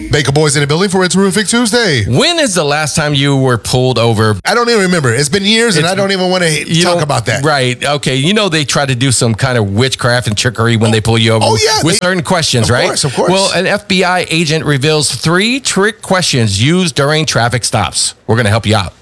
Baker Boys in the building for It's Roofing Tuesday. When is the last time you were pulled over? I don't even remember. It's been years, and I don't even want to talk about that. Right. Okay. You know they try to do some kind of witchcraft and trickery when they pull you over with certain questions, right? Of course. Well, an FBI agent reveals 3 trick questions used during traffic stops. We're going to help you out.